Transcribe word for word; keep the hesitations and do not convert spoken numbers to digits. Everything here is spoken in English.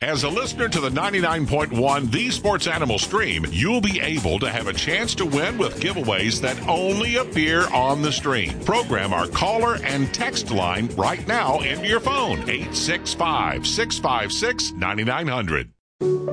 As a listener to the ninety-nine point one The Sports Animal Stream, you'll be able to have a chance to win with giveaways that only appear on the stream. Program our caller and text line right now into your phone, eight six five, six five six, nine nine zero zero.